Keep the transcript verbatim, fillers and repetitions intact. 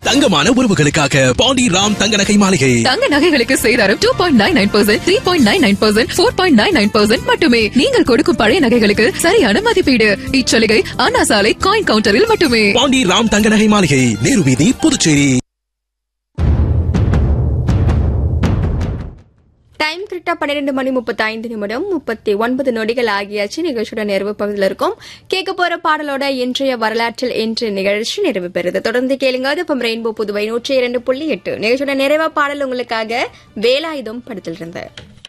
தங்கமான உறவுகளுக்காக பாண்டி ராம் தங்க நகை மாளிகை. தங்க நகைகளுக்கு சேதாரம் two point nine nine percent three point nine nine percent four point nine nine percent மட்டுமே. நீங்கள் கொடுக்கும் பழைய நகைகளுக்கு சரியான மதிப்பீடு. இச்சலுகை அண்ணா சாலை காயின் கவுண்டரில் மட்டுமே. பாண்டி ராம் தங்க நகை மாளிகை, நேரு வீதி, புதுச்சேரி. டைம் கரெக்டா பன்னிரண்டு மணி முப்பத்தி ஐந்து நிமிடம் முப்பத்தி ஒன்பது நொடிகள் ஆகியாச்சு. நிகழ்ச்சியோட நிறைவு பகுதியில் இருக்கும். கேட்க போற பாடலோட இன்றைய வரலாற்றில் இன்று நிகழ்ச்சி நிறைவு பெறுது. தொடர்ந்து கேளுங்க. அது இப்போ ரெயின்போ புதுவை நூற்றி இரண்டு புள்ளி எட்டு நிகழ்ச்சியோட நிறைவா பாடல் உங்களுக்காக வேலாயுதம் படத்தில் இருந்து.